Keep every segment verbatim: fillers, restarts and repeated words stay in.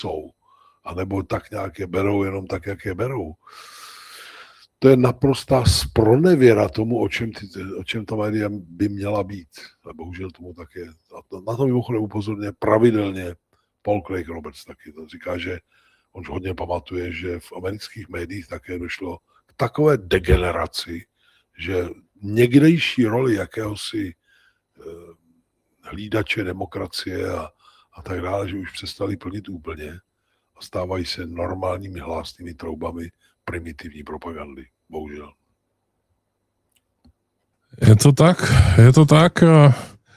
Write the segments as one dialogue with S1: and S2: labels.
S1: jsou. A nebo tak nějak je berou, jenom tak, jak je berou. To je naprostá spronevěra tomu, o čem, ty, o čem ta média by měla být. A bohužel tomu tak je. A to, na to mimochodem upozorně pravidelně Paul Craig Roberts taky. To říká, že on hodně pamatuje, že v amerických médiích také došlo k takové degeneraci, že někdejší roli jakéhosi eh, hlídače demokracie a, a tak dále, že už přestali plnit úplně a stávají se normálními hlásnými troubami primitivní propagandy. Bohužel.
S2: Je to tak, je to tak. Uh,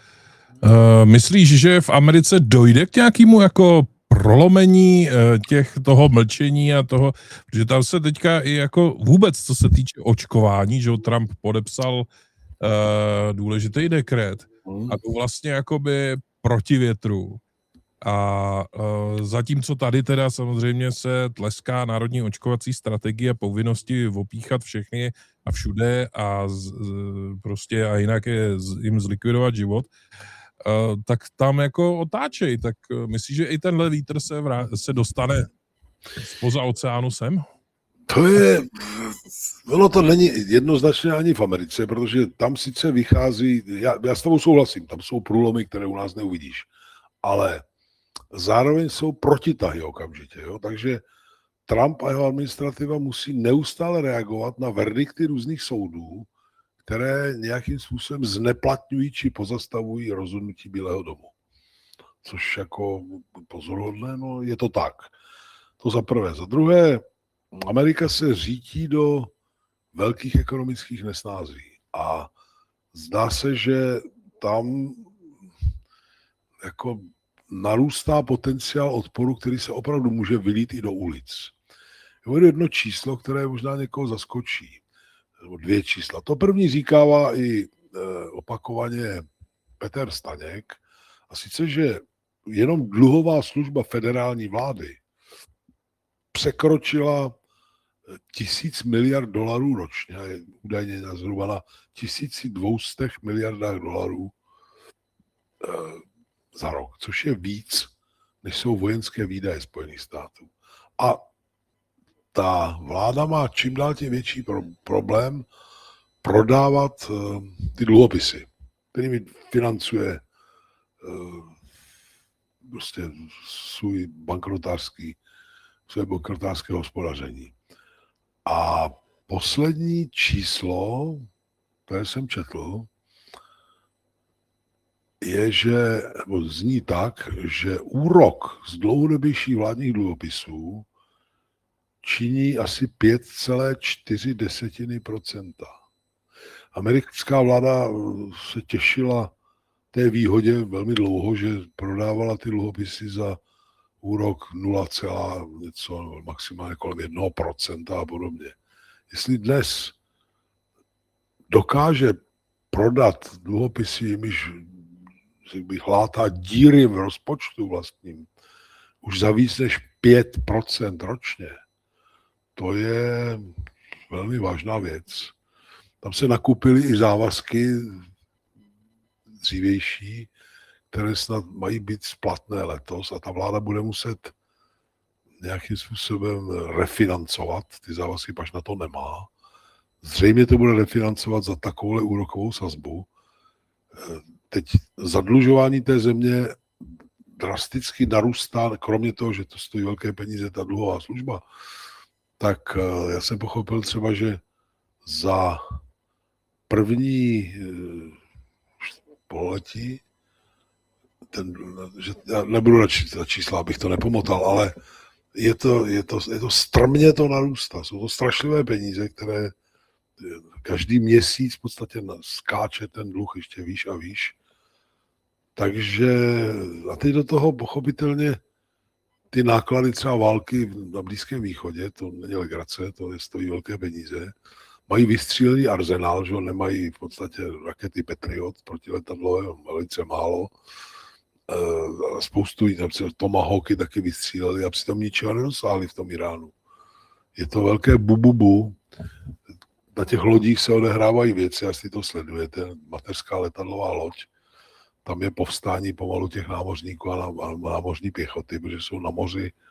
S2: myslíš, že v Americe dojde k nějakému jako prolomení uh, těch toho mlčení a toho, že tam se teďka i jako vůbec, co se týče očkování, že Trump podepsal uh, důležitý dekret a to vlastně jakoby proti větru. A uh, zatímco tady teda samozřejmě se tleská národní očkovací strategie a povinnosti opíchat všechny a všude a z, z, prostě a jinak je z, jim zlikvidovat život, uh, tak tam jako otáčej. Tak uh, myslíš, že i tenhle vítr se, vrá, se dostane spoza oceánu sem?
S1: To je, ono to není jednoznačně ani v Americe, protože tam sice vychází, já, já s tebou souhlasím, tam jsou průlomy, které u nás neuvidíš, ale zároveň jsou protitahy okamžitě. Jo? Takže Trump a jeho administrativa musí neustále reagovat na verdikty různých soudů, které nějakým způsobem zneplatňují či pozastavují rozhodnutí Bílého domu. Což jako pozoruhodné, no je to tak. To za prvé. Za druhé, Amerika se řítí do velkých ekonomických nesnází a zdá se, že tam jako narůstá potenciál odporu, který se opravdu může vylít i do ulic. Je jedno číslo, které možná někoho zaskočí. Nebo dvě čísla. To první říkává i e, opakovaně Petr Staněk, a sice, že jenom dluhová služba federální vlády překročila tisíc miliard dolarů ročně, údajně zhruba na tisíc dvě stě miliardách dolarů e, za rok, což je víc, než jsou vojenské výdaje Spojených států. A ta vláda má čím dál tím větší pro, problém prodávat uh, ty dluhopisy, kterými financuje uh, prostě svůj bankrotářský, své bankrotářské hospodaření. A poslední číslo, které jsem četl, je, že, nebo zní tak, že úrok z dlouhodobějších vládních dluhopisů činí asi pět celá čtyři procenta. Americká vláda se těšila té výhodě velmi dlouho, že prodávala ty dluhopisy za úrok nula, něco, maximálně kolem jednoho procenta a podobně. Jestli dnes dokáže prodat dluhopisy, jimiž bych látá díry v rozpočtu vlastním, už za víc než pět procent ročně, to je velmi vážná věc. Tam se nakupily i závazky dřívější, které snad mají být splatné letos a ta vláda bude muset nějakým způsobem refinancovat ty závazky, pač na to nemá. Zřejmě to bude refinancovat za takovouhle úrokovou sazbu. Teď zadlužování té země drasticky narůstá, kromě toho, že to stojí velké peníze, ta dluhová služba, tak já jsem pochopil třeba, že za první pololetí, ten, že já nebudu radši ta čísla, abych to nepomotal, ale je to, je to, je to strmě to narůstá. Jsou to strašlivé peníze, které každý měsíc v podstatě skáče ten dluh ještě výš a výš. Takže a teď do toho pochopitelně ty náklady třeba války na Blízkém východě, to není legrace, to je, stojí velké peníze. Mají vystřílený arzenál, že nemají v podstatě rakety Patriot protiletadlové, velice málo. E, spoustu tam Tomahawky taky vystříleli a přitom ničeho nedosáhli v tom Iránu. Je to velké bububu. Na těch lodích se odehrávají věci, jestli to sledujete, mateřská letadlová loď. Tam je povstání pomalu těch námořníků a námořní pěchoty, protože jsou na moři